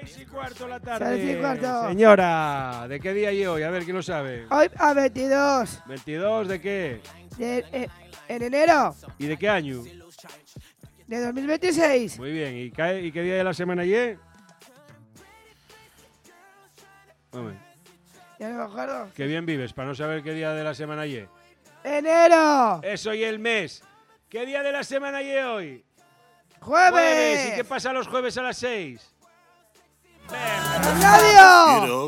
6:15 la tarde. 6:15. Señora, ¿de qué día hay hoy? A ver, ¿quién lo sabe? Hoy a 22 ¿22 de qué? en enero ¿Y de qué año? de 2026. Muy bien, ¿y qué día de la semana hay? Hombre, Ya no me acuerdo. qué bien vives para no saber qué día de la semana hay. ¡Enero! Eso y el mes. ¿Qué día de la semana hay hoy? ¡Jueves! ¿Y qué pasa los jueves a las 6? ¡Radio!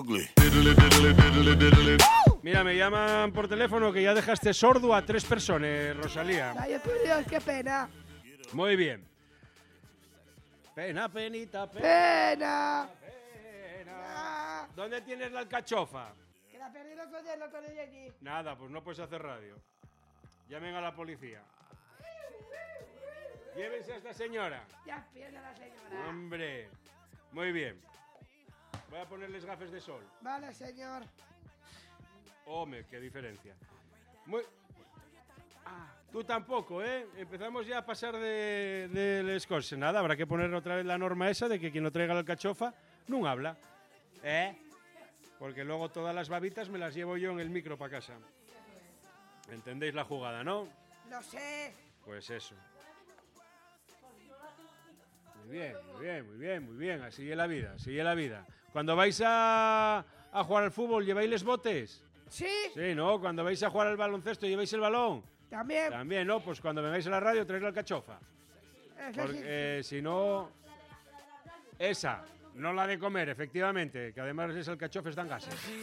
Mira, me llaman por teléfono que ya dejaste sordo a 3 personas, Rosalía. Ay, por Dios, qué pena. Muy bien. Pena, penita, ¡Pena! pena. ¿Dónde tienes la alcachofa? Que la perdí los otros días, no con ella aquí. Nada, pues no puedes hacer radio. Llamen a la policía. Llévense a esta señora. Ya pierde la señora. Hombre. Muy bien. Voy a ponerles gafas de sol. Vale, señor. Hombre, qué diferencia. Tú tampoco, ¿eh? Empezamos ya a pasar de les cosas. Nada, habrá que poner otra vez la norma esa de que quien no traiga la alcachofa no habla. Porque luego todas las babitas me las llevo yo en el micro para casa. ¿Entendéis la jugada, no? Lo sé. Pues eso. Muy bien, muy bien, muy bien, muy bien. Así es la vida, así es la vida. Cuando vais a jugar al fútbol, ¿lleváis los botes? ¿Sí? Sí, ¿no? Cuando vais a jugar al baloncesto, ¿lleváis el balón? También. También, ¿no? Pues cuando vengáis a la radio, traéis la alcachofa. Porque si no... Esa, no la de comer, efectivamente, que además esas alcachofas dan gases.